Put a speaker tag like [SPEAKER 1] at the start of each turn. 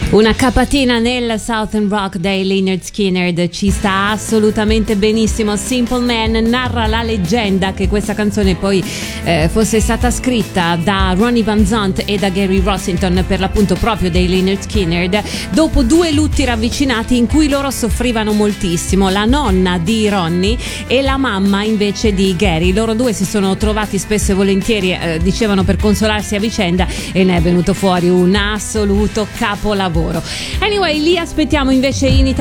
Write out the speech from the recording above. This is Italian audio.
[SPEAKER 1] Una capatina nel Southern Rock dei Lynyrd Skynyrd ci sta assolutamente benissimo. Simple Man narra la leggenda che questa canzone poi fosse stata scritta da Ronnie Van Zant e da Gary Rossington, per l'appunto proprio dei Lynyrd Skynyrd, dopo 2 lutti ravvicinati in cui loro soffrivano moltissimo, la nonna di Ronnie e la mamma invece di Gary. Loro due si sono trovati spesso e volentieri, dicevano, per consolarsi a vicenda, e ne è venuto fuori un assoluto capolavoro. Anyway, li aspettiamo invece in Italia